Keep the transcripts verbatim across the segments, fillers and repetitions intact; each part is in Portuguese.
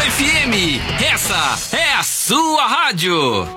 F M, essa é a sua rádio.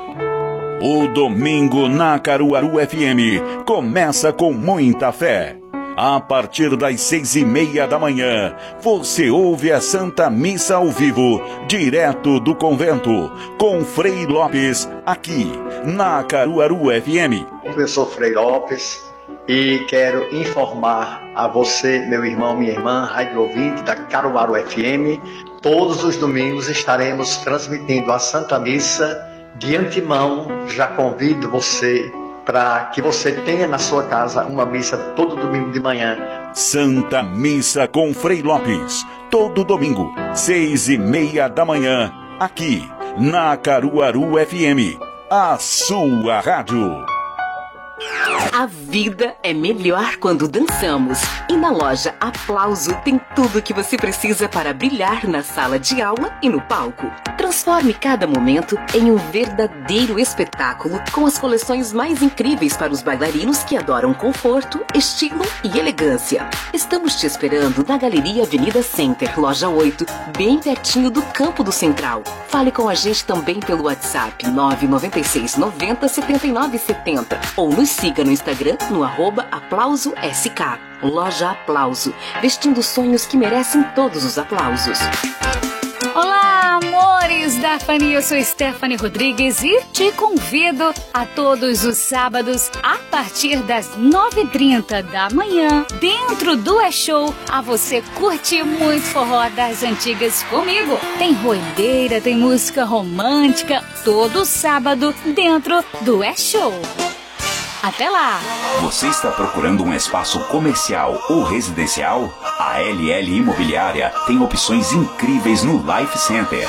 O domingo na Caruaru F M começa com muita fé. A partir das seis e meia da manhã, você ouve a Santa Missa ao vivo, direto do convento, com Frei Lopes, aqui na Caruaru F M. Eu sou Frei Lopes e quero informar a você, meu irmão, minha irmã, rádio ouvinte da Caruaru F M, todos os domingos estaremos transmitindo a Santa Missa. De antemão, já convido você para que você tenha na sua casa uma missa todo domingo de manhã. Santa Missa com Frei Lopes, todo domingo, seis e meia da manhã, aqui na Caruaru F M, a sua rádio. A vida é melhor quando dançamos. E na loja Aplauso tem tudo o que você precisa para brilhar na sala de aula e no palco. Transforme cada momento em um verdadeiro espetáculo com as coleções mais incríveis para os bailarinos que adoram conforto, estilo e elegância. Estamos te esperando na Galeria Avenida Center, loja oito, bem pertinho do Campo do Central. Fale com a gente também pelo WhatsApp nove nove seis noventa setenta e nove setenta ou nos siga no Instagram no arroba aplauso S K. Loja Aplauso, vestindo sonhos que merecem todos os aplausos. Olá, amores da Fani, eu sou Stephanie Rodrigues e te convido a todos os sábados, a partir das nove e trinta da manhã, dentro do E-Show, a você curtir muito forró das antigas comigo. Tem roideira, tem música romântica, todo sábado, dentro do E-Show. Até lá! Você está procurando um espaço comercial ou residencial? A L L Imobiliária tem opções incríveis no Life Center,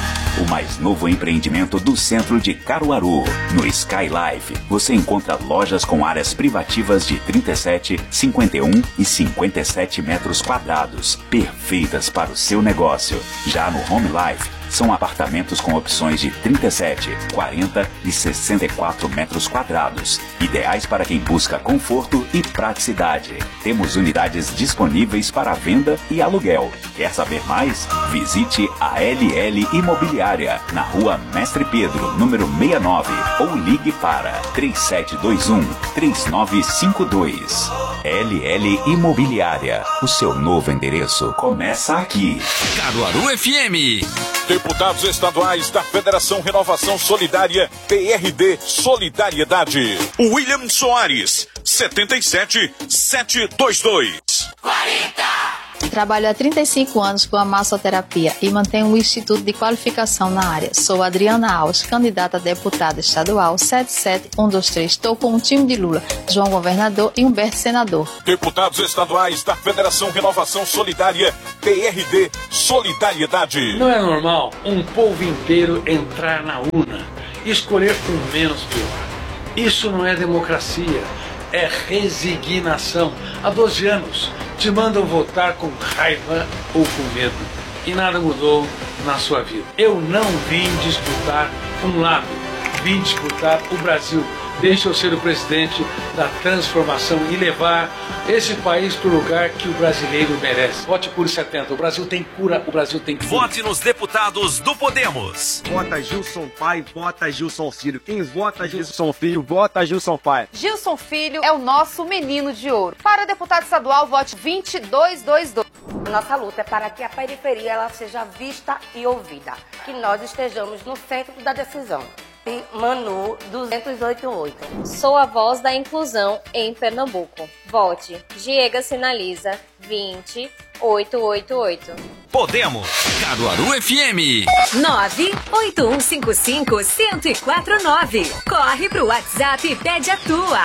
o mais novo empreendimento do centro de Caruaru. No Sky Life, você encontra lojas com áreas privativas de trinta e sete, cinquenta e um e cinquenta e sete metros quadrados, perfeitas para o seu negócio. Já no Home Life, são apartamentos com opções de trinta e sete, quarenta e sessenta e quatro metros quadrados, ideais para quem busca conforto e praticidade. Temos unidades disponíveis para venda e aluguel. Quer saber mais? Visite a L L Imobiliária, na rua Mestre Pedro, número sessenta e nove, ou ligue para três sete dois um, três nove cinco dois. L L Imobiliária, o seu novo endereço começa aqui. Caruaru F M. Deputados estaduais da Federação Renovação Solidária, P R D Solidariedade. William Soares, setenta e sete, setecentos e vinte e dois. quarenta. Trabalho há trinta e cinco anos com a massoterapia e mantenho um instituto de qualificação na área. Sou Adriana Alves, candidata a deputada estadual sete sete um dois três. Estou com o time de Lula, João governador e Humberto senador. Deputados estaduais da Federação Renovação Solidária, P R D Solidariedade. Não é normal um povo inteiro entrar na urna e escolher o menos pior. Isso não é democracia, é resignação. Há doze anos te mandam votar com raiva ou com medo e nada mudou na sua vida. Eu não vim disputar um lado, vim disputar o Brasil. Deixa eu ser o presidente da transformação e levar esse país para o lugar que o brasileiro merece. Vote por setenta. O Brasil tem cura, o Brasil tem cura. Vote nos deputados do Podemos. Vota Gilson Pai, vota Gilson Filho. Quem vota Gilson Filho, vota Gilson Pai. Gilson Filho é o nosso menino de ouro. Para deputado estadual, vote vinte e dois vinte e dois. Nossa luta é para que a periferia ela seja vista e ouvida. Que nós estejamos no centro da decisão. Manu duzentos e oitenta e oito. Sou a voz da inclusão em Pernambuco. Vote Diego Sinaliza vinte oito oito oito. Podemos. Caruaru F M. nove oito um cinco cinco, zero zero quatro nove. Corre pro WhatsApp e pede a tua.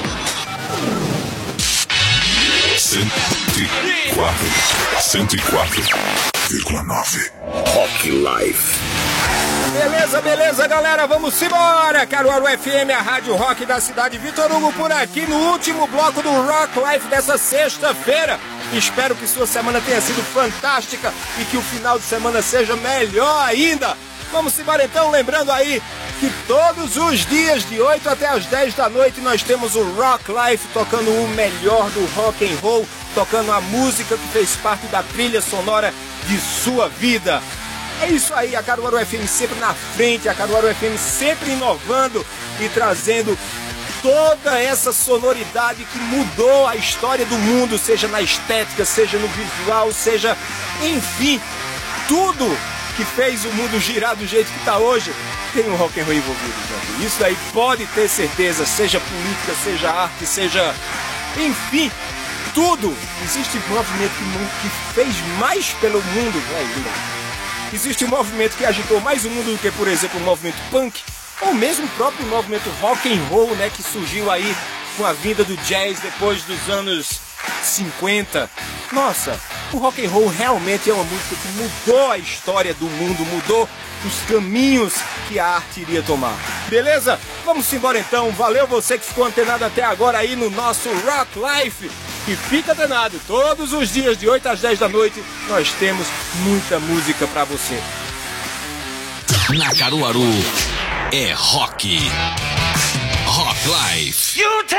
cento e quatro, cento e quatro vírgula nove. Rock Life. Beleza, beleza, galera, vamos embora! Caruaru F M, a rádio rock da cidade. Vitor Hugo por aqui no último bloco do Rock Life dessa sexta-feira. Espero que sua semana tenha sido fantástica e que o final de semana seja melhor ainda. Vamos embora então, lembrando aí que todos os dias de oito até as dez da noite nós temos o Rock Life tocando o melhor do rock and roll, tocando a música que fez parte da trilha sonora de sua vida. É isso aí, a Caruaru F M sempre na frente, a Caruaru F M sempre inovando e trazendo toda essa sonoridade que mudou a história do mundo, seja na estética, seja no visual, seja, enfim, tudo que fez o mundo girar do jeito que está hoje, tem um rock and roll envolvido, gente. Isso aí pode ter certeza, seja política, seja arte, seja, enfim, tudo. Existe um movimento que, que fez mais pelo mundo, né? Existe um movimento que agitou mais o mundo do que, por exemplo, o movimento punk, ou mesmo o próprio movimento rock and roll, né, que surgiu aí com a vinda do jazz depois dos anos cinquenta. Nossa, o rock and roll realmente é uma música que mudou a história do mundo, mudou os caminhos que a arte iria tomar. Beleza? Vamos embora então. Valeu você que ficou antenado até agora aí no nosso Rock Life. E fica antenado, todos os dias de oito às dez da noite nós temos muita música pra você. Na Caruaru é rock. Rock Life.